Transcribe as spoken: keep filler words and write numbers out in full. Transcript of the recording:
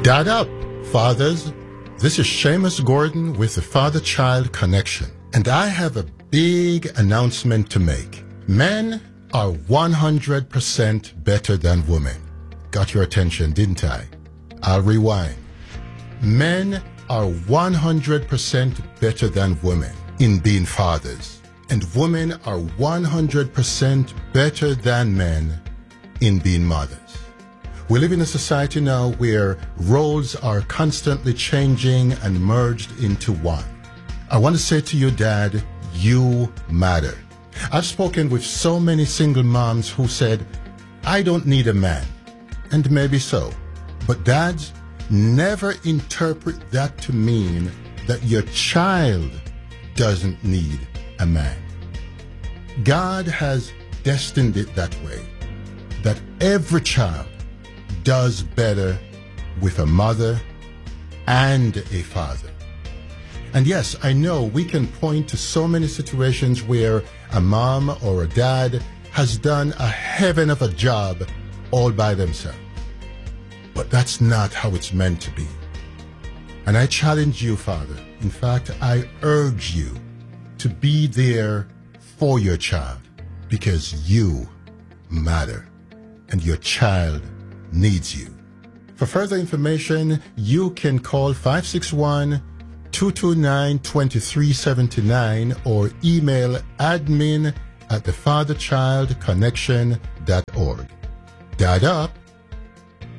Dad up, fathers. This is Seamus Gordon with the Father-Child Connection, and I have a big announcement to make. Men are one hundred percent better than women. Got your attention, didn't I? I'll rewind. Men are one hundred percent better than women in being fathers, and women are one hundred percent better than men in being mothers. We live in a society now where roles are constantly changing and merged into one. I want to say to you, Dad, you matter. I've spoken with so many single moms who said, I don't need a man. And maybe so. But dads, never interpret that to mean that your child doesn't need a man. God has destined it that way, that every child does better with a mother and a father. And yes, I know we can point to so many situations where a mom or a dad has done a heaven of a job all by themselves. But that's not how it's meant to be. And I challenge you, Father. In fact, I urge you to be there for your child, because you matter and your child needs you. For further information, you can call five six one, two two nine, two three seven nine or email admin at the father child connection dot org. Dad up.